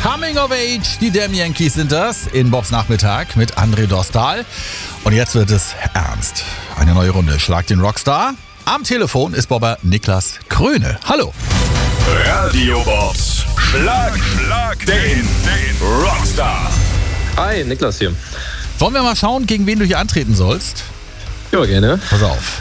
Coming of Age, die Damn Yankees sind das, in Bobs Nachmittag mit André Dostal. Und jetzt wird es ernst. Eine neue Runde, Schlag den Rockstar. Am Telefon ist Bobber Niklas Kröne. Hallo. Radio Bobs, Schlag den Rockstar. Hi, Niklas hier. Wollen wir mal schauen, gegen wen du hier antreten sollst? Ja, gerne. Pass auf.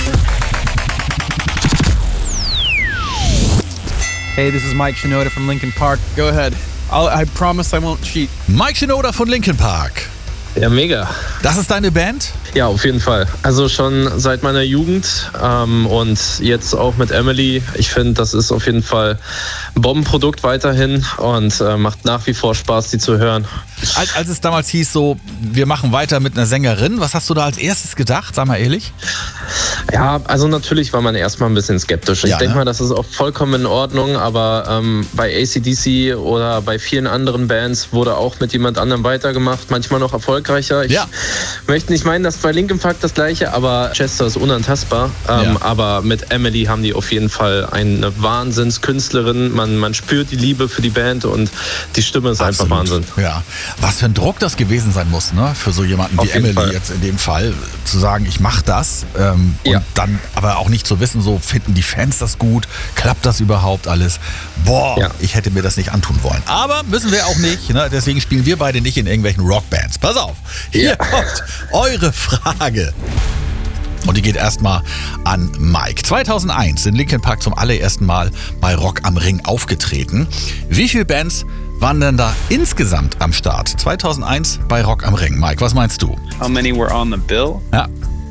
Hey, this is Mike Shinoda from Linkin Park. Go ahead. I promise I won't cheat. Mike Shinoda von Linkin Park. Ja, mega. Das ist deine Band? Ja, auf jeden Fall. Also schon seit meiner Jugend und jetzt auch mit Emily. Ich finde, das ist auf jeden Fall ein Bombenprodukt weiterhin und macht nach wie vor Spaß, die zu hören. Als es damals hieß, so, wir machen weiter mit einer Sängerin, was hast du da als erstes gedacht, sag mal ehrlich? Ja, also natürlich war man erstmal ein bisschen skeptisch. Ich denke mal, das ist auch vollkommen in Ordnung, aber bei AC/DC oder bei vielen anderen Bands wurde auch mit jemand anderem weitergemacht, manchmal noch erfolgreicher. Ich möchte nicht meinen, dass bei Linkin Park das Gleiche, aber Chester ist unantastbar. Aber mit Emily haben die auf jeden Fall eine Wahnsinnskünstlerin. Man spürt die Liebe für die Band und die Stimme ist einfach Wahnsinn. Ja, was für ein Druck das gewesen sein muss, ne? Für so jemanden wie Emily jetzt in dem Fall, zu sagen, ich mache das und dann aber auch nicht zu wissen, so finden die Fans das gut, klappt das überhaupt alles? Boah, ich hätte mir das nicht antun wollen. Aber müssen wir auch nicht, ne? Deswegen spielen wir beide nicht in irgendwelchen Rockbands. Pass auf, hier kommt eure Frage. Und die geht erstmal an Mike. 2001 sind Linkin Park zum allerersten Mal bei Rock am Ring aufgetreten. Wie viele Bands waren denn da insgesamt am Start? 2001 bei Rock am Ring. Mike, was meinst du? How many were on the bill? Ja.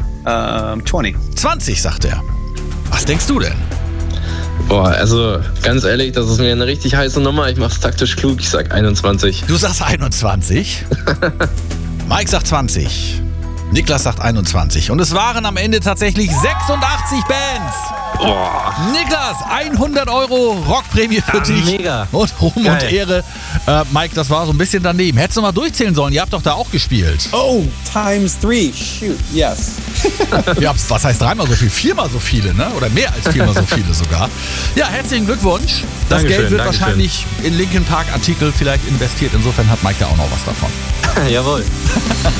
20. 20, sagt er. Was denkst du denn? Boah, also ganz ehrlich, das ist mir eine richtig heiße Nummer. Ich mach's taktisch klug, ich sag 21. Du sagst 21. Mike sagt 20. Niklas sagt 21. Und es waren am Ende tatsächlich 86 Bands. Boah. Niklas, 100 € Rockprämie für dich. Mega. Und Ruhm und Ehre. Mike, das war so ein bisschen daneben. Hättest du mal durchzählen sollen. Ihr habt doch da auch gespielt. Oh, times 3. Shoot, yes. Ja, was heißt dreimal so viel? Viermal so viele, ne? Oder mehr als viermal so viele sogar. Ja, herzlichen Glückwunsch. Das Dankeschön, Geld wird wahrscheinlich in Linkin Park Artikel vielleicht investiert. Insofern hat Mike da auch noch was davon. Jawohl.